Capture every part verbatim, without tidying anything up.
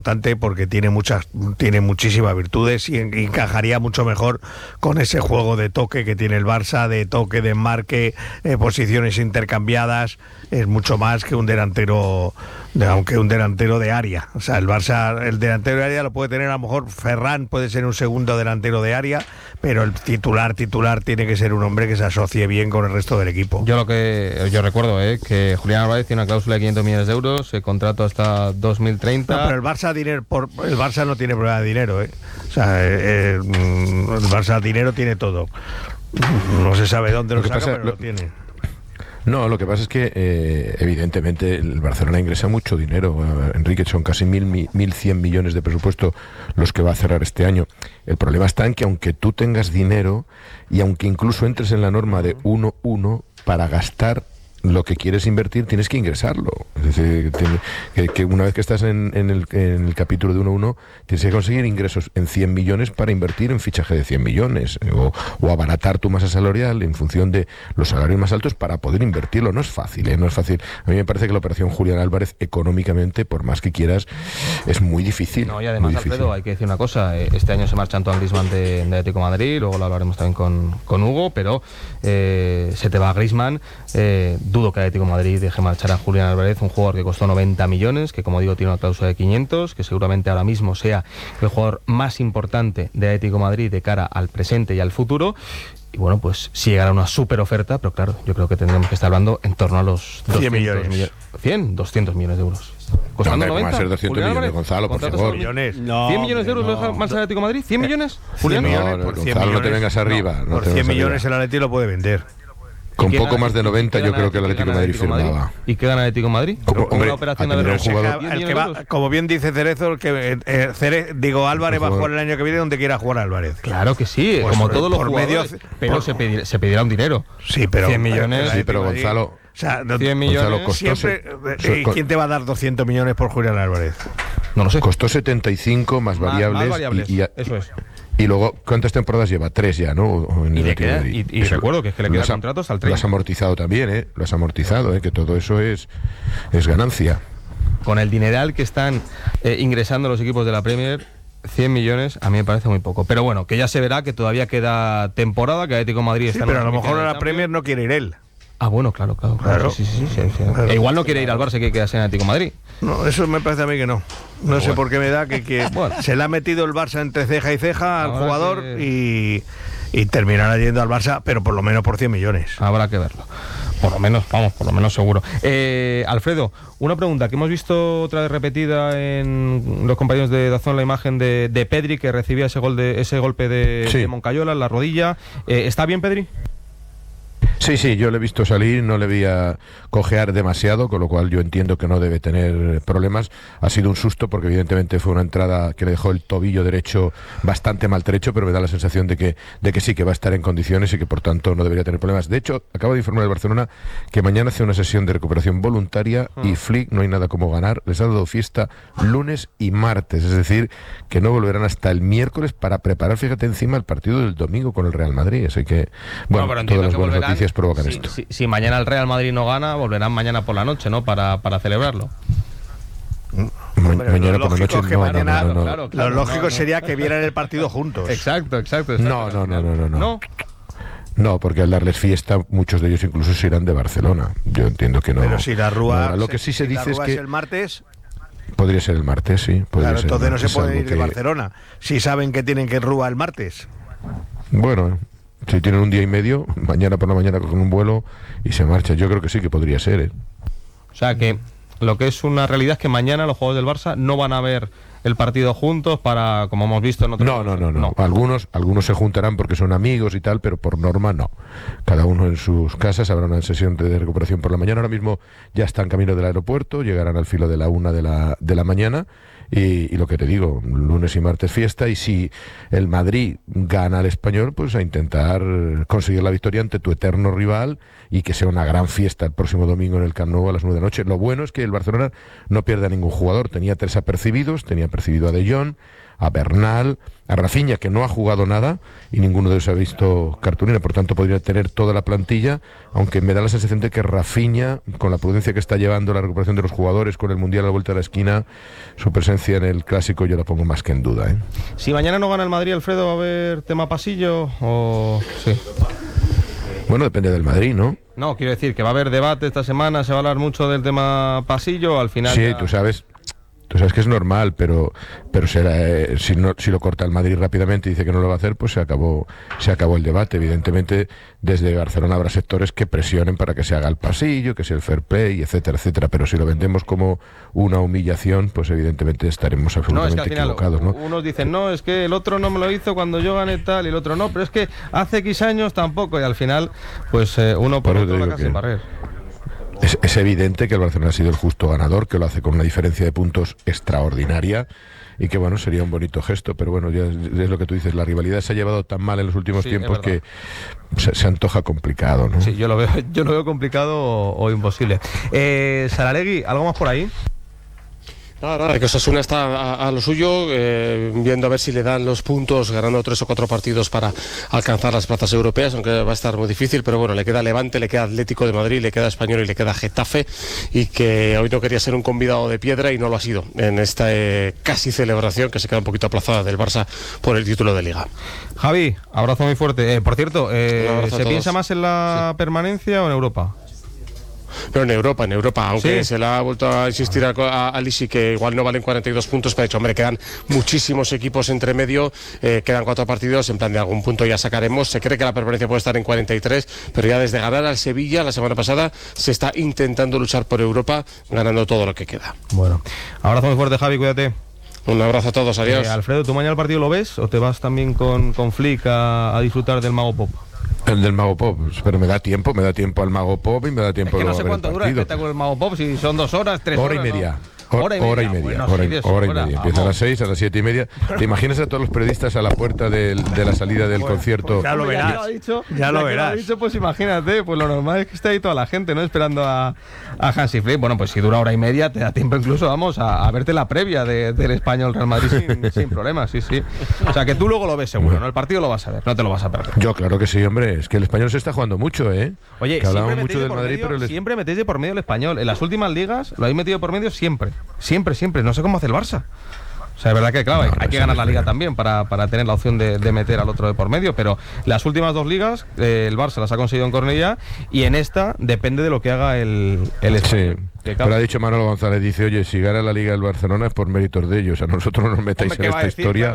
porque tiene muchas, tiene muchísimas virtudes y encajaría mucho mejor con ese juego de toque que tiene el Barça, de toque, de enmarque, eh, posiciones intercambiadas. Es mucho más que un delantero, de, aunque un delantero de área. O sea, el Barça, el delantero de área lo puede tener, a lo mejor Ferran puede ser un segundo delantero de área, pero el titular, titular tiene que ser un hombre que se asocie bien con el resto del equipo. Yo lo que yo recuerdo, eh, que Julián Álvarez tiene una cláusula de quinientos millones de euros, el contrato hasta dos mil treinta. No, pero el Barça dinero, por, el Barça no tiene problema de dinero, ¿eh? O sea, eh, el Barça dinero tiene todo. No se sabe dónde lo, lo saca, pasa, pero lo, lo tiene. No, lo que pasa es que eh, evidentemente el Barcelona ingresa mucho dinero. Enrique, son casi mil, mil cien millones de presupuesto los que va a cerrar este año. El problema está en que aunque tú tengas dinero y aunque incluso entres en la norma de uno uno, para gastar lo que quieres invertir tienes que ingresarlo. Es decir, que, que una vez que estás en, en, el, en el capítulo de uno uno, tienes que conseguir ingresos en cien millones para invertir en fichaje de cien millones o, o abaratar tu masa salarial en función de los salarios más altos para poder invertirlo. No es fácil, ¿eh? No es fácil. A mí me parece que la operación Julián Álvarez económicamente, por más que quieras, es muy difícil. No, y además, Alfredo, hay que decir una cosa. Este año se marcha Antoine Griezmann de, de Atlético de Madrid, luego lo hablaremos también con, con Hugo, pero eh, se te va Griezmann. Eh, dudo que Atlético de Madrid deje marchar a Julián Álvarez, un jugador que costó noventa millones, que como digo tiene una cláusula de quinientos, que seguramente ahora mismo sea el jugador más importante de Atlético de Madrid de cara al presente y al futuro. Y bueno, pues si llegara una super oferta, pero claro, yo creo que tendremos que estar hablando en torno a los cien millones. millones. cien, doscientos millones de euros. Costando no, noventa. Va a ser doscientos millones, Gonzalo, por favor. Millones. No, ¿cien millones de euros no. lo deja marchar Atlético de Madrid? ¿cien millones? Julián, no, no, Gonzalo, millones, no te vengas arriba. No, no por cien millones el Atlético lo puede vender. Con poco gana, más de noventa yo creo que el Atlético de Madrid firmaba. ¿Y qué gana el Atlético de Madrid? Como, hombre, una operación de un jugador... el que va, como bien dice Cerezo, el que eh, Cere, digo Álvarez va a jugar el año que viene donde quiera jugar Álvarez. Claro que sí, pues como por, todos los por jugadores, medio, pero por, se, pedir, se pedirá un dinero. Sí, pero cien millones. Sí, pero Gonzalo, o sea, no, cien millones. Gonzalo costó siempre, se, ¿quién te va a dar doscientos millones por Julián Álvarez? No lo sé. Costó setenta y cinco más variables. Más, más variables. Y, y, eso es. Y luego, ¿cuántas temporadas lleva? Tres ya, ¿no? En y, le queda, y, y recuerdo que es que le queda contratos al treinta. Lo has amortizado también, ¿eh? Lo has amortizado, ¿eh? Que todo eso es, es ganancia. Con el dineral que están eh, ingresando los equipos de la Premier, cien millones a mí me parece muy poco. Pero bueno, que ya se verá que todavía queda temporada, que Atlético de Madrid está... Sí, pero a lo mejor a la Premier no quiere ir él. Ah, bueno, claro, claro. claro. claro. Sí, sí, sí, sí, sí. Claro. E igual no quiere ir al Barça, que quedarse en Atlético de Madrid. No, eso me parece a mí que no. No bueno. sé por qué me da que, que bueno. se le ha metido el Barça entre ceja y ceja al Ahora jugador que... y, y terminará yendo al Barça, pero por lo menos por cien millones. Habrá que verlo. Por lo menos, vamos, por lo menos seguro. Eh, Alfredo, una pregunta que hemos visto otra vez repetida en los compañeros de Dazón, la imagen de, de Pedri, que recibía ese gol de ese golpe de, sí. de Moncayola en la rodilla. Eh, ¿Está bien, Pedri? Sí, sí, yo le he visto salir, no le vi a cojear demasiado, con lo cual yo entiendo que no debe tener problemas. Ha sido un susto porque evidentemente fue una entrada que le dejó el tobillo derecho bastante maltrecho, pero me da la sensación de que, de que sí, que va a estar en condiciones y que por tanto no debería tener problemas. De hecho, acabo de informar al Barcelona que mañana hace una sesión de recuperación voluntaria y Flick, no hay nada como ganar, les ha dado fiesta lunes y martes, es decir, que no volverán hasta el miércoles para preparar, fíjate, encima el partido del domingo con el Real Madrid. Así que, bueno, no, todas las buenas noticias provocan si, esto. Si, si mañana el Real Madrid no gana, volverán mañana por la noche, ¿no? Para, para celebrarlo. Ma mañana por la noche no, mañana, no, no, no, claro, claro, lo lógico no, no. sería que vieran el partido juntos. Exacto, exacto. exacto. No, no, no, no, no, no. ¿No? No, porque al darles fiesta, muchos de ellos incluso se irán de Barcelona. Yo entiendo que no. Pero si la Rúa, no, lo que sí se si dice la Rúa es que es el martes. Podría ser el martes, sí. Claro, ser entonces martes, no se pueden ir que... de Barcelona si saben que tienen que ir Rúa el martes. Bueno, si tienen un día y medio, mañana por la mañana cogen un vuelo y se marchan. Yo creo que sí que podría ser, ¿eh? O sea que lo que es una realidad es que mañana los jugadores del Barça no van a ver el partido juntos para, como hemos visto en otros... No, no, no, no, no. Algunos, algunos se juntarán porque son amigos y tal, pero por norma no. Cada uno en sus casas, habrá una sesión de recuperación por la mañana. Ahora mismo ya están camino del aeropuerto, llegarán al filo de la una de la, de la mañana. Y, y lo que te digo, lunes y martes fiesta, y si el Madrid gana al Español, pues a intentar conseguir la victoria ante tu eterno rival y que sea una gran fiesta el próximo domingo en el Camp Nou a las nueve de la noche. Lo bueno es que el Barcelona no pierde a ningún jugador, tenía tres apercibidos, tenía apercibido a De Jong, a Bernal, a Rafinha, que no ha jugado nada y ninguno de ellos ha visto cartulina, por tanto podría tener toda la plantilla, aunque me da la sensación de que Rafinha, con la prudencia que está llevando la recuperación de los jugadores, con el Mundial a la vuelta de la esquina, su presencia en el Clásico yo la pongo más que en duda, ¿eh? Si mañana no gana el Madrid, Alfredo, ¿va a haber tema pasillo o...? Sí. Bueno, depende del Madrid, ¿no? No, quiero decir que va a haber debate esta semana, se va a hablar mucho del tema pasillo, al final... Sí, ya... tú sabes... Tú sabes que es normal, pero pero será, eh, si no si lo corta el Madrid rápidamente y dice que no lo va a hacer, pues se acabó se acabó el debate. Evidentemente, desde Barcelona habrá sectores que presionen para que se haga el pasillo, que sea el fair play, etcétera, etcétera. Pero si lo vendemos como una humillación, pues evidentemente estaremos absolutamente no, es que al final, equivocados, ¿no? Unos dicen, no, es que el otro no me lo hizo cuando yo gané tal, y el otro no, pero es que hace X años tampoco, y al final, pues eh, uno por, por otro la casa sin barrer. Es, es evidente que el Barcelona ha sido el justo ganador, que lo hace con una diferencia de puntos extraordinaria y que, bueno, sería un bonito gesto, pero bueno, ya es, es lo que tú dices, la rivalidad se ha llevado tan mal en los últimos sí, tiempos que se, se antoja complicado, ¿no? Sí, yo lo veo, yo lo veo complicado o, o imposible. Eh, Saralegui, ¿algo más por ahí? Nada, nada, que Osasuna está a, a lo suyo, eh, viendo a ver si le dan los puntos, ganando tres o cuatro partidos para alcanzar las plazas europeas, aunque va a estar muy difícil, pero bueno, le queda Levante, le queda Atlético de Madrid, le queda Español y le queda Getafe, y que hoy no quería ser un convidado de piedra y no lo ha sido en esta eh, casi celebración que se queda un poquito aplazada del Barça por el título de Liga. Javi, abrazo muy fuerte. Eh, por cierto, eh, ¿se piensa más en la sí. permanencia o en Europa? Pero en Europa, en Europa, aunque ¿Sí? se le ha vuelto a insistir a, a, a Lisi que igual no valen cuarenta y dos puntos, pero ha dicho, hombre, quedan muchísimos equipos entre medio, eh, quedan cuatro partidos, en plan de algún punto ya sacaremos, se cree que la permanencia puede estar en cuarenta y tres, pero ya desde ganar al Sevilla la semana pasada se está intentando luchar por Europa, ganando todo lo que queda. Bueno, abrazo muy fuerte, Javi, cuídate. Un abrazo a todos, adiós. Eh, Alfredo, ¿tú mañana el partido lo ves o te vas también con, con Flick a, a disfrutar del Mago Pop? El del Mago Pop, pero me da tiempo, me da tiempo al Mago Pop y me da tiempo es que no a sé ver cuánto el dura el partido. espectáculo del Mago Pop, si son dos horas, tres hora horas. y media. ¿no? Hora y media, hora y media, bueno, hora, sí, hora y hora, media. Empieza a las seis, a las siete y media. ¿Te imaginas a todos los periodistas a la puerta del, de la salida del pues, concierto? Pues ya lo verás. Ya, lo ha dicho, ya, ya lo lo verás. Ha dicho, pues imagínate, pues lo normal es que esté ahí toda la gente, ¿no? Esperando a, a Hansi Flick. Bueno, pues si dura hora y media, te da tiempo incluso, vamos, a, a verte la previa de, del Español Real Madrid sin, sin problemas, sí, sí. O sea, que tú luego lo ves seguro, ¿no? El partido lo vas a ver, no te lo vas a perder. Yo, claro que sí, hombre. Es que el Español se está jugando mucho, ¿eh? Oye, que hablamos siempre mucho del Madrid, medio, pero les... siempre metéis de por medio el Español. En las últimas ligas lo habéis metido por medio siempre. Siempre, siempre. No sé cómo hace el Barça. O sea, es verdad que, claro, no, hay, hay que ganar la liga también para, para tener la opción de, de meter al otro de por medio, pero las últimas dos ligas eh, el Barça las ha conseguido en Cornellá y en esta depende de lo que haga el, el Español. Sí. Que, claro, pero ha dicho Manolo González, dice, oye, si gana la Liga del Barcelona es por méritos de ellos, a nosotros no nos metáis Hombre, en esta decir, historia.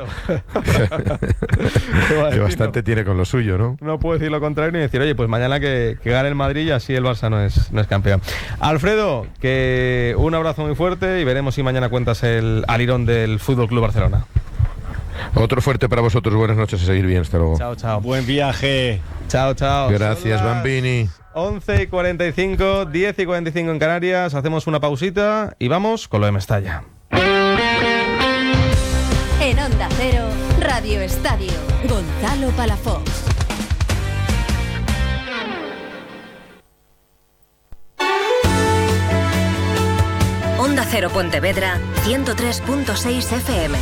Claro. Que bastante no, tiene con lo suyo, ¿no? No puedo decir lo contrario ni decir, oye, pues mañana que, que gane el Madrid y así el Barça no es, no es campeón. Alfredo, que un abrazo muy fuerte y veremos si mañana cuentas el alirón del Fútbol Club Barcelona. Otro fuerte para vosotros, buenas noches y seguir bien, hasta luego. Chao, chao. Buen viaje. Chao, chao. Gracias, Bambini. once y cuarenta y cinco, diez y cuarenta y cinco en Canarias, hacemos una pausita y vamos con lo de Mestalla. En Onda Cero, Radio Estadio, Gonzalo Palafox. Onda Cero Pontevedra, ciento tres punto seis F M.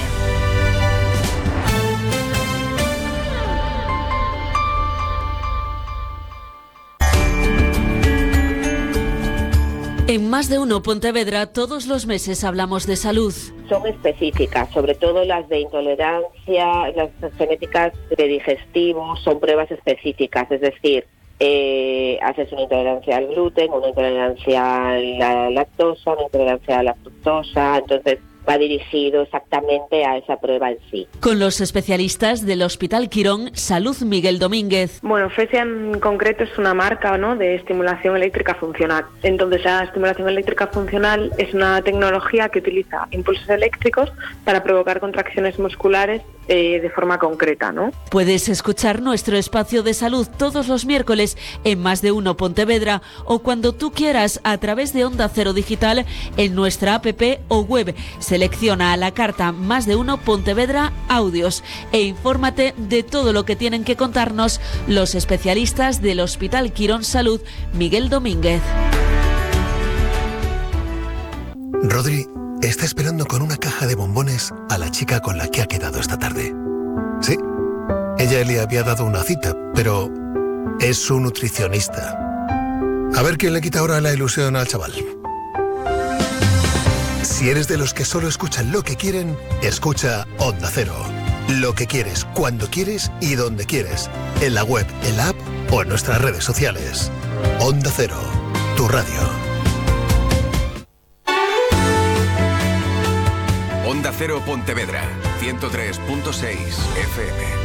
En Más de Uno Pontevedra todos los meses hablamos de salud. Son específicas, sobre todo las de intolerancia, las genéticas de digestivo, son pruebas específicas, es decir, eh, haces una intolerancia al gluten, una intolerancia a la lactosa, una intolerancia a la fructosa, entonces va dirigido exactamente a esa prueba en sí. Con los especialistas del Hospital Quirón, Salud Miguel Domínguez. Bueno, Fresia en concreto es una marca, ¿no?, de estimulación eléctrica funcional. Entonces, la estimulación eléctrica funcional es una tecnología que utiliza impulsos eléctricos para provocar contracciones musculares eh, de forma concreta, ¿no? Puedes escuchar nuestro espacio de salud todos los miércoles en Más de Uno Pontevedra o cuando tú quieras a través de Onda Cero Digital en nuestra app o web. Selecciona a la carta Más de Uno Pontevedra Audios e infórmate de todo lo que tienen que contarnos los especialistas del Hospital Quirón Salud Miguel Domínguez. Rodri, está esperando con una caja de bombones a la chica con la que ha quedado esta tarde. Sí, ella le había dado una cita, pero es su nutricionista. A ver quién le quita ahora la ilusión al chaval. Si eres de los que solo escuchan lo que quieren, escucha Onda Cero. Lo que quieres, cuando quieres y donde quieres. En la web, en la app o en nuestras redes sociales. Onda Cero, tu radio. Onda Cero Pontevedra, ciento tres punto seis F M.